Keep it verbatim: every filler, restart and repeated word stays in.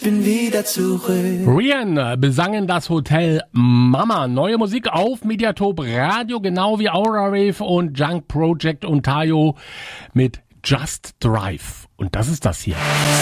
bin wieder zurück. Rihanna besangen das Hotel Mama. Neue Musik auf Mediatop Radio, genau wie Aura Rave und Junk Project und Tayo mit Just Drive. Und das ist das hier.